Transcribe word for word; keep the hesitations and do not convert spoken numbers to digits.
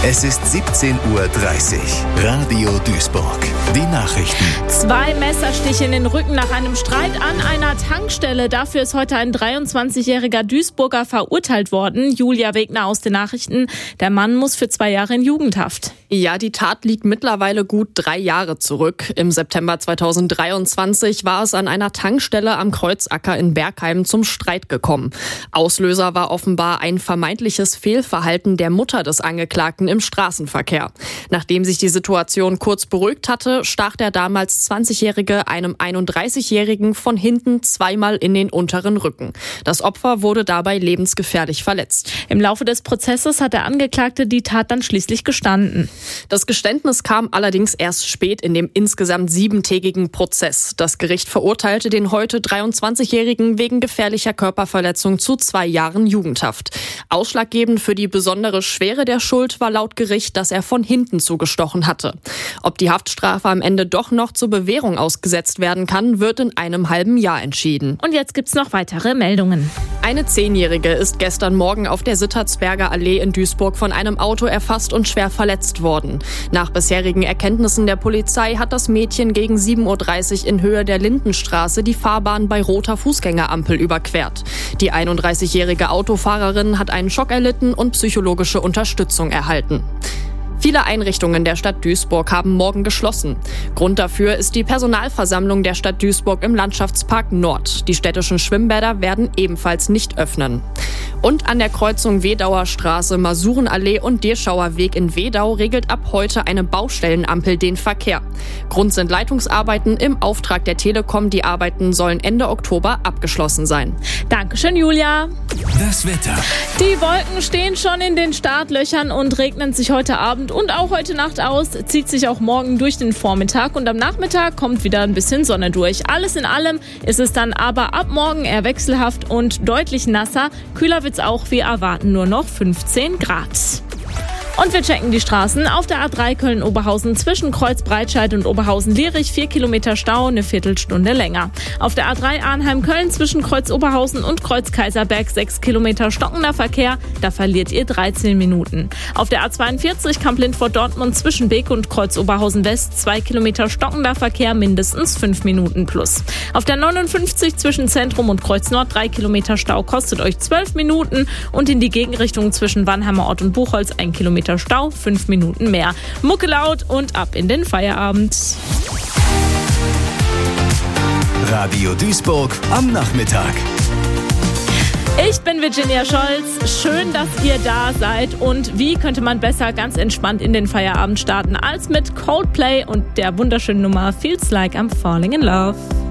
Es ist siebzehn Uhr dreißig. Radio Duisburg. Die Nachrichten. Zwei Messerstiche in den Rücken nach einem Streit an einer Tankstelle. Dafür ist heute ein dreiundzwanzigjähriger Duisburger verurteilt worden. Julia Wegner aus den Nachrichten. Der Mann muss für zwei Jahre in Jugendhaft. Ja, die Tat liegt mittlerweile gut drei Jahre zurück. Im September zweitausenddreiundzwanzig war es an einer Tankstelle am Kreuzacker in Bergheim zum Streit gekommen. Auslöser war offenbar ein vermeintliches Fehlverhalten der Mutter des Angeklagten im Straßenverkehr. Nachdem sich die Situation kurz beruhigt hatte, stach der damals zwanzigjährige einem einunddreißigjährigen von hinten zweimal in den unteren Rücken. Das Opfer wurde dabei lebensgefährlich verletzt. Im Laufe des Prozesses hat der Angeklagte die Tat dann schließlich gestanden. Das Geständnis kam allerdings erst spät in dem insgesamt siebentägigen Prozess. Das Gericht verurteilte den heute dreiundzwanzigjährigen wegen gefährlicher Körperverletzung zu zwei Jahren Jugendhaft. Ausschlaggebend für die besondere Schwere der Schuld war laut Gericht, dass er von hinten zugestochen hatte. Ob die Haftstrafe am Ende doch noch zur Bewährung ausgesetzt werden kann, wird in einem halben Jahr entschieden. Und jetzt gibt's noch weitere Meldungen. Eine Zehnjährige ist gestern Morgen auf der Sittertsberger Allee in Duisburg von einem Auto erfasst und schwer verletzt worden. Nach bisherigen Erkenntnissen der Polizei hat das Mädchen gegen sieben Uhr dreißig in Höhe der Lindenstraße die Fahrbahn bei roter Fußgängerampel überquert. Die einunddreißigjährige Autofahrerin hat einen Schock erlitten und psychologische Unterstützung erhalten. Viele Einrichtungen der Stadt Duisburg haben morgen geschlossen. Grund dafür ist die Personalversammlung der Stadt Duisburg im Landschaftspark Nord. Die städtischen Schwimmbäder werden ebenfalls nicht öffnen. Und an der Kreuzung Wedauer Straße, Masurenallee und Dirschauer Weg in Wedau regelt ab heute eine Baustellenampel den Verkehr. Grund sind Leitungsarbeiten im Auftrag der Telekom. Die Arbeiten sollen Ende Oktober abgeschlossen sein. Dankeschön, Julia. Das Wetter. Die Wolken stehen schon in den Startlöchern und regnen sich heute Abend und auch heute Nacht aus. Zieht sich auch morgen durch den Vormittag und am Nachmittag kommt wieder ein bisschen Sonne durch. Alles in allem ist es dann aber ab morgen eher wechselhaft und deutlich nasser. Kühler wird's auch, wir erwarten nur noch fünfzehn Grad. Und wir checken die Straßen. Auf der A drei Köln-Oberhausen zwischen Kreuz-Breitscheid und Oberhausen-Lierich vier Kilometer Stau, eine Viertelstunde länger. Auf der A drei Arnheim-Köln zwischen Kreuz-Oberhausen und Kreuz-Kaiserberg sechs Kilometer stockender Verkehr, da verliert ihr dreizehn Minuten. Auf der A zweiundvierzig Kamp-Lindfort-Dortmund zwischen Beek und Kreuz-Oberhausen-West zwei Kilometer stockender Verkehr, mindestens fünf Minuten plus. Auf der neunundfünfzig zwischen Zentrum und Kreuz-Nord drei Kilometer Stau, kostet euch zwölf Minuten und in die Gegenrichtung zwischen Wannheimer Ort und Buchholz ein Kilometer Stau, fünf Minuten mehr. Mucke laut und ab in den Feierabend. Radio Duisburg am Nachmittag. Ich bin Virginia Scholz. Schön, dass ihr da seid. Und wie könnte man besser ganz entspannt in den Feierabend starten als mit Coldplay und der wunderschönen Nummer Feels Like I'm Falling in Love.